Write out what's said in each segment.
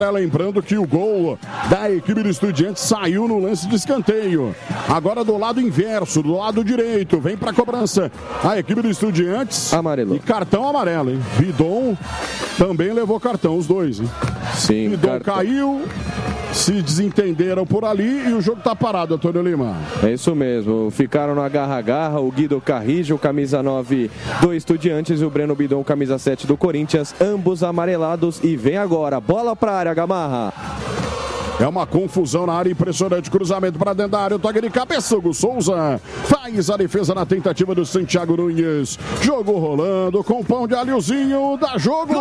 Lembrando que o gol da equipe do Estudiantes saiu no lance de escanteio. Agora do lado inverso, do lado direito, vem para cobrança a equipe do Estudiantes. Amarelo. E cartão amarelo, hein? Bidon também levou cartão, os dois, hein? Sim, Bidon caiu, se desentenderam por ali e o jogo tá parado, Antônio Lima. É isso mesmo, ficaram no agarra-agarra o Guido Carrijo, camisa 9 do Estudiantes, e o Breno Bidon, camisa 7 do Corinthians, ambos amarelados. E vem agora, bola pra área, Gamarra. É uma confusão na área impressionante. Cruzamento para dentro da área. O toque de cabeça. O Souza faz a defesa na tentativa do Santiago Nunes. Jogo rolando com pão de alhozinho. Dá jogo.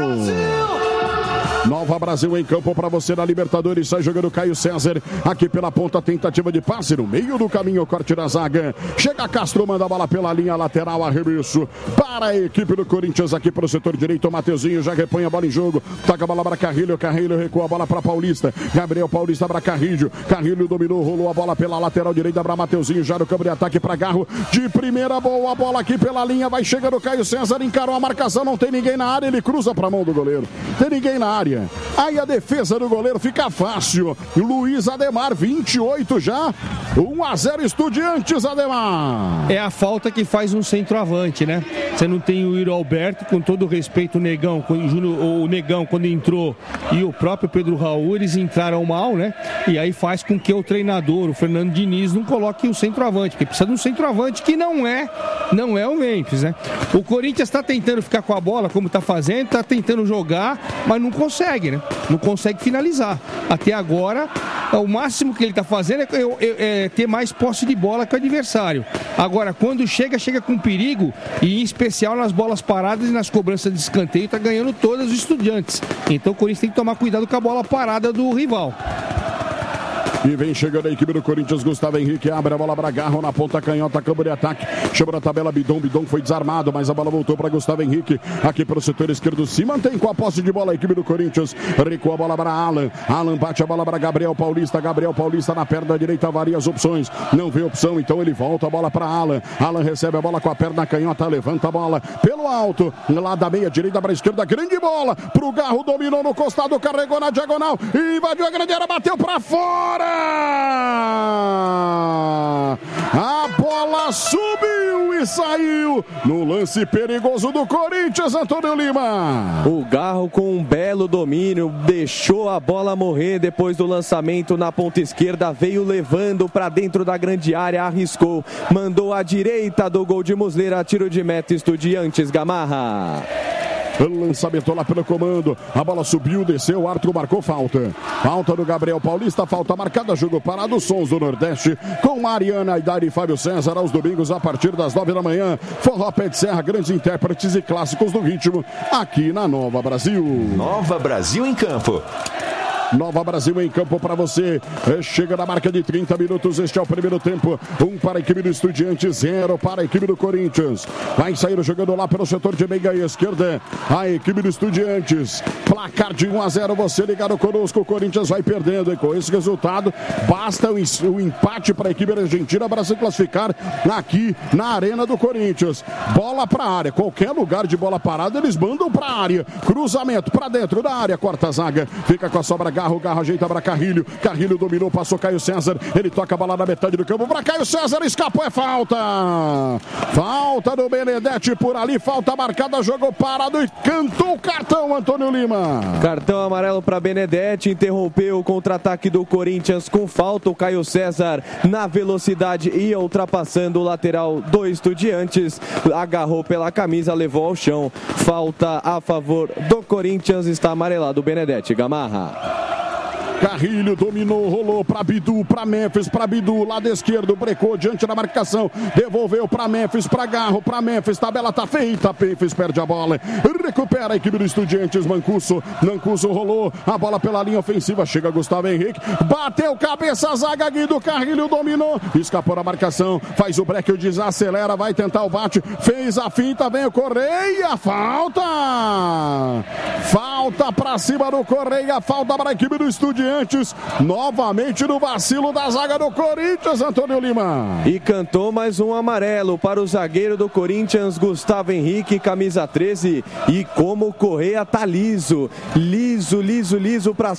Nova Brasil em campo para você na Libertadores. Sai jogando Caio César. Aqui pela ponta, tentativa de passe no meio do caminho. Corte da zaga. Chega Castro, manda a bola pela linha lateral. Arremesso para a equipe do Corinthians. Aqui para o setor direito. O Mateuzinho já repõe a bola em jogo. Toca a bola para Carrilho. Carrilho recua a bola para Paulista. Gabriel Paulista para Carrilho. Carrilho dominou, rolou a bola pela lateral direita para Mateuzinho. Já no campo de ataque para Garro. De primeira, boa bola aqui pela linha. Vai chegando o Caio César. Encarou a marcação. Não tem ninguém na área. Ele cruza para a mão do goleiro. Tem ninguém na área. Aí a defesa do goleiro fica fácil. Luiz Ademar, 28 já. 1-0 Estudiantes, Ademar. É a falta que faz um centroavante, né? Você não tem o Iro Alberto, com todo respeito, o Negão, quando entrou, e o próprio Pedro Raul, eles entraram mal, né? E aí faz com que o treinador, o Fernando Diniz, não coloque um centroavante, porque precisa de um centroavante que não é o Memphis, né? O Corinthians está tentando ficar com a bola, como está fazendo, está tentando jogar, mas não consegue, né? Não consegue finalizar. Até agora, o máximo que ele está fazendo é ter mais posse de bola que o adversário. Agora, quando chega com perigo, e em especial nas bolas paradas e nas cobranças de escanteio, está ganhando todos os Estudiantes. Então o Corinthians tem que tomar cuidado com a bola parada do rival. E vem chegando a equipe do Corinthians, Gustavo Henrique abre a bola para Garro na ponta canhota, campo de ataque, chama na tabela Bidon foi desarmado, mas a bola voltou para Gustavo Henrique, aqui para o setor esquerdo, se mantém com a posse de bola a equipe do Corinthians, recua a bola para Alan bate a bola para Gabriel Paulista na perna direita, varia as opções, não vê opção, então ele volta a bola para Alan recebe a bola com a perna canhota, levanta a bola pelo alto, lá da meia direita para a esquerda, grande bola pro Garro, dominou no costado, carregou na diagonal, invadiu a grande área, bateu para fora. A bola subiu e saiu no lance perigoso do Corinthians, Antônio Lima. O Garro com um belo domínio, deixou a bola morrer depois do lançamento na ponta esquerda, veio levando para dentro da grande área, arriscou, mandou à direita do gol de Muslera, tiro de meta Estudiantes, Gamarra. Lançamento lá pelo comando, a bola subiu, desceu, o árbitro marcou falta do Gabriel Paulista, falta marcada, jogo parado, Sons do Nordeste com Mariana Aidar e Fábio César aos domingos a partir das 9 da manhã, Forró Pé de Serra, grandes intérpretes e clássicos do ritmo aqui na Nova Brasil. Nova Brasil em campo. Nova Brasil em campo para você. Chega na marca de 30 minutos. Este é o primeiro tempo. 1 para a equipe do Estudiantes, 0 para a equipe do Corinthians. Vai sair jogando lá pelo setor de meia esquerda. A equipe do Estudiantes. Placar de 1-0. Você ligado conosco. O Corinthians vai perdendo. E com esse resultado, basta o empate para a equipe argentina para se classificar aqui na Arena do Corinthians. Bola para a área. Qualquer lugar de bola parada, eles mandam para a área. Cruzamento para dentro da área. Corta a zaga. Fica com a sobra. Garro ajeita para Carrilho dominou, passou Caio César, ele toca a bola na metade do campo para Caio César, escapou, é falta do Benedetti por ali, falta marcada, jogou parado e cantou o cartão, Antônio Lima. Cartão amarelo para Benedetti, interrompeu o contra-ataque do Corinthians com falta, o Caio César na velocidade ia ultrapassando o lateral do Estudiantes, agarrou pela camisa, levou ao chão, falta a favor do Corinthians, está amarelado o Benedetti, Gamarra. Carrilho dominou, rolou para Bidu, para Memphis, para Bidu, lado esquerdo, brecou diante da marcação, devolveu para Memphis, para Garro, para Memphis, tabela tá feita, Memphis perde a bola, recupera a equipe do Estudiantes, Mancuso rolou, a bola pela linha ofensiva, chega Gustavo Henrique, bateu cabeça, zaga Guido, Carrilho dominou, escapou da marcação, faz o break, desacelera, vai tentar o bate, fez a finta, vem o Correia, falta Falta pra cima do Correia, falta para a equipe do Estudiantes. Novamente no vacilo da zaga do Corinthians, Antônio Lima. E cantou mais um amarelo para o zagueiro do Corinthians, Gustavo Henrique, camisa 13. E como o Correia tá liso para